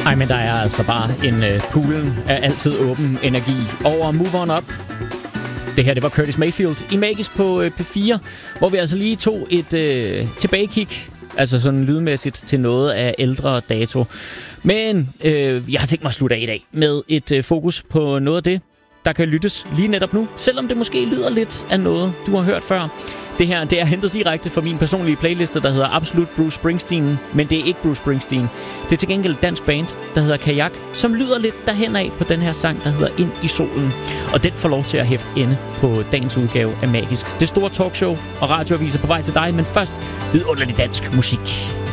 Ej, men der er altså bare en poolen af altid åben energi over Move On Up. Det her, det var Curtis Mayfield i Magisk på P4, hvor vi altså lige tog et tilbagekig, altså sådan lydmæssigt, til noget af ældre dato. Men jeg har tænkt mig at slutte af i dag med et fokus på noget af det, der kan lyttes lige netop nu, selvom det måske lyder lidt af noget, du har hørt før. Det her, det er hentet direkte fra min personlige playliste, der hedder Absolut Bruce Springsteen, men det er ikke Bruce Springsteen. Det er til gengæld et dansk band, der hedder Kajak, som lyder lidt derhen af på den her sang, der hedder Ind i solen. Og den får lov til at hæfte ende på dagens udgave af Magisk. Det store talkshow og radioaviser på vej til dig, men først vidunderlig dansk musik.